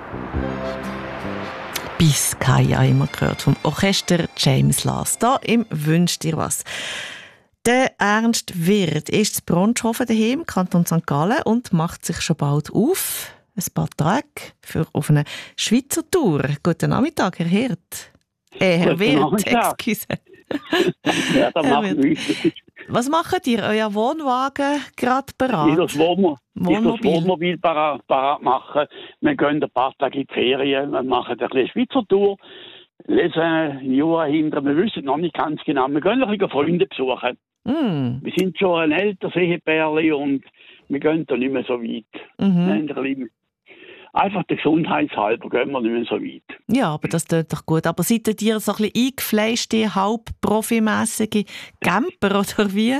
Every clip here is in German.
Biscaya immer gehört vom Orchester James Last. Da im «Wünsch dir was». Der Ernst Wirth ist in Bronshofen daheim, Kanton St. Gallen, und macht sich schon bald auf. Ein paar Tage auf eine Schweizer Tour. Guten Nachmittag, Herr Hirt. Herr Wirth, excuse. Ja, dann machen wir. Was macht ihr? Euer Wohnwagen gerade bereit? Ich das Wohnmobil parat machen. Wir gehen ein paar Tage in die Ferien, wir machen eine kleine Schweizer Tour, lesen ein Jahr hinter, wir wissen noch nicht ganz genau. Wir gehen ein bisschen Freunde besuchen. Wir sind schon ein älteres Ehepärchen und wir gehen da nicht mehr so weit. Einfach der Gesundheitshalber gehen wir nicht mehr so weit. Ja, aber das tut doch gut. Aber seid ihr so ein bisschen eingefleischte, halbprofimässige Camper oder wie?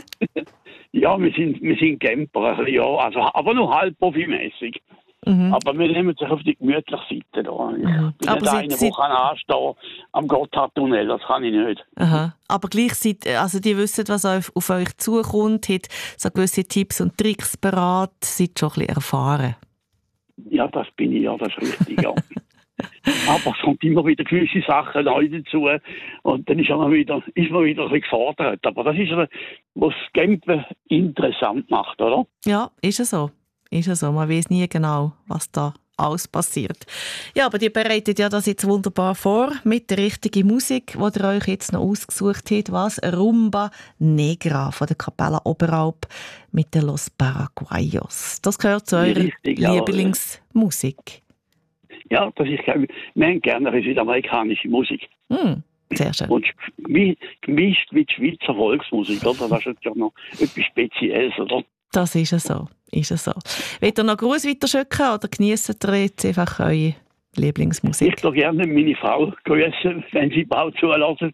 Ja, wir sind Camper, ja, also, aber nur halb profimässig. Aber wir nehmen sich auf die gemütliche Seite da. Ich bin nicht eine Woche anstehen am Gotthardtunnel, das kann ich nicht. Aha. Aber gleich also die wissen, was auf euch zukommt, hat so gewisse Tipps und Tricks parat, seid schon ein bisschen erfahren. Ja, das bin ich, ja, das ist richtig, ja. Aber es kommt immer wieder gewisse Sachen neu dazu und dann ist man wieder ein bisschen gefordert. Aber das ist, was das Campen interessant macht, oder? Ja, ist es so. Ist es so. Man weiß nie genau, was da alles passiert. Ja, aber die bereitet ja das jetzt wunderbar vor mit der richtigen Musik, die ihr euch jetzt noch ausgesucht habt. Was? Rumba Negra von der Capella Oberalp mit den Los Paraguayos. Das gehört zu eurer Lieblingsmusik. Ja, wir haben gerne eine südamerikanische Musik. Sehr schön. Und gemischt mit Schweizer Volksmusik, oder? Das ist ja noch etwas Spezielles, oder? Das ist es so. Wollt ihr noch Gruß weiterschicken oder genießt ihr jetzt einfach eure Lieblingsmusik? Ich würde gerne meine Frau grüßen, wenn sie bald zulassen.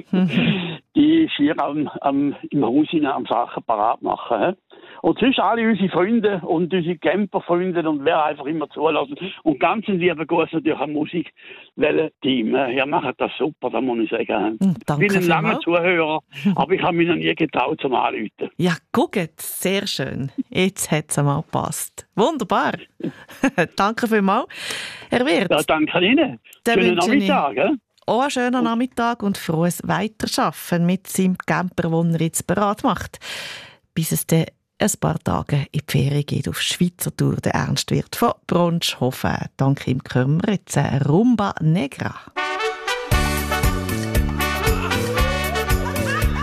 Die ist hier im Haus am Sachen parat machen. Und sonst alle unsere Freunde und unsere Camperfreunde und wer einfach immer zulassen. Und ganz lieben Gruß natürlich am Musikwellen-Team. Ihr macht das super, das muss ich sagen. Danke. Ich bin ein langer Zuhörer, aber ich habe mich noch nie getraut zum Anrufen. Ja, guckt, sehr schön. Jetzt hat es einmal gepasst. Wunderbar. Danke vielmals. Herr Wirth. Ja, danke Ihnen. Schönen Nachmittag. Auch einen schönen Nachmittag und frohes Weiterschaffen mit seinem Camper, den er jetzt bereit macht. Bis es dann ein paar Tage in die Ferien geht auf Schweizer Tour. Der Ernst Wirth von Bronshofen. Dank ihm hören wir jetzt Rumba Negra.